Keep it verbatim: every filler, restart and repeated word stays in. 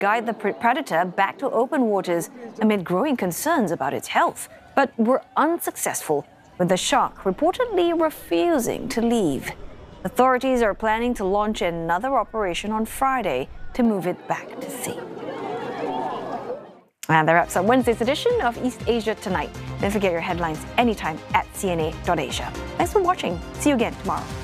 guide the predator back to open waters amid growing concerns about its health, but were unsuccessful, with the shark reportedly refusing to leave. Authorities are planning to launch another operation on Friday to move it back to sea. And that wraps up Wednesday's edition of East Asia Tonight. Don't forget your headlines anytime at C N A dot Asia. Thanks for watching. See you again tomorrow.